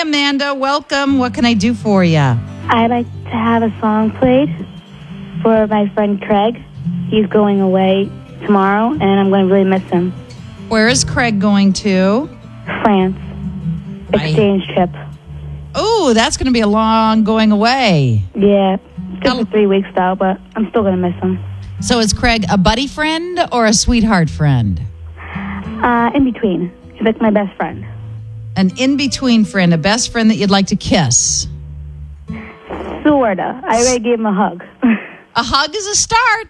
Amanda. Welcome. What can I do for you? I'd like to have a song played for my friend Craig. He's going away tomorrow, and I'm going to really miss him. Where is Craig going to? France. Exchange trip. Oh, that's going to be a long going away. Yeah. Just for 3 weeks, though, but I'm still going to miss him. So is Craig a buddy friend or a sweetheart friend? In between. He's like my best friend. An in-between friend, a best friend that you'd like to kiss. Sorta. I already gave him a hug. A hug is a start.